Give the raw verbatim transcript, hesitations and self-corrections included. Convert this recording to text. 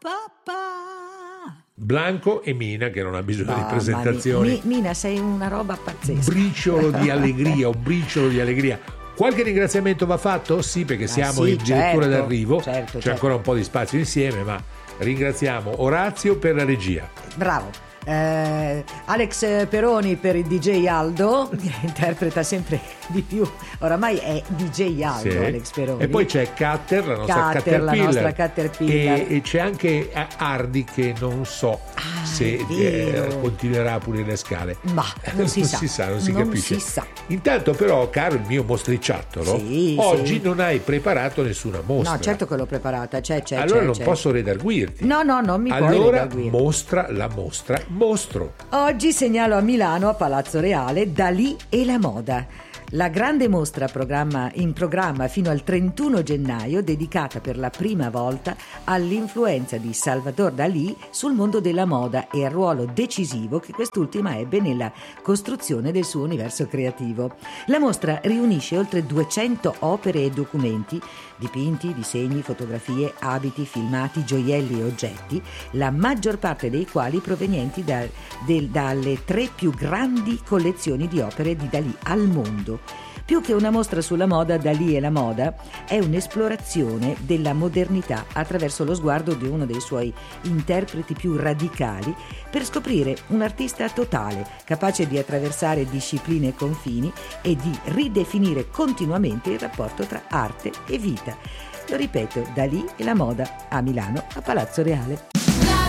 papà. Blanco e Mina, che non ha bisogno Mamma di presentazioni. mia. Mi- Mina, sei una roba pazzesca. Un briciolo di allegria, un briciolo di allegria. Qualche ringraziamento va fatto? Sì, perché siamo sì, addirittura certo, d'arrivo. certo, C'è certo. ancora un po' di spazio insieme, ma ringraziamo Orazio per la regia. Bravo. Eh, Alex Peroni per il D J Aldo, che interpreta sempre di più. Oramai è D J Aldo, Sì. Alex Peroni. E poi c'è Cutter, la nostra Cutter, Caterpillar, la nostra Caterpillar. E, e c'è anche Hardy, che non so Ah, se è vero. eh, continuerà a pulire le scale. Ma non si sa. non si Non capisce. si sa. Intanto però, caro il mio mostriciattolo, Sì, oggi sì. non hai preparato nessuna mostra. No, certo che l'ho preparata. C'è, c'è, allora c'è, non c'è. posso redarguirti. No, no, non mi puoi Allora redarguire. mostra la mostra mostro. Oggi segnalo a Milano, a Palazzo Reale, Dalì e la moda. La grande mostra programma, in programma fino al trentuno gennaio, dedicata per la prima volta all'influenza di Salvador Dalì sul mondo della moda e al ruolo decisivo che quest'ultima ebbe nella costruzione del suo universo creativo. La mostra riunisce oltre duecento opere e documenti, dipinti, disegni, fotografie, abiti, filmati, gioielli e oggetti, la maggior parte dei quali provenienti da, del, dalle tre più grandi collezioni di opere di Dalì al mondo. Più che una mostra sulla moda, Dalì e la moda è un'esplorazione della modernità attraverso lo sguardo di uno dei suoi interpreti più radicali, per scoprire un artista totale, capace di attraversare discipline e confini e di ridefinire continuamente il rapporto tra arte e vita. Lo ripeto, Dalì e la moda, a Milano, a Palazzo Reale.